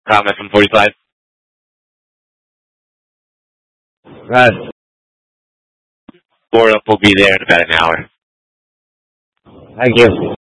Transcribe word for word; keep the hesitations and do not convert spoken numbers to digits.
Comment from forty-five. Right. Board up will be there in about an hour. Thank you.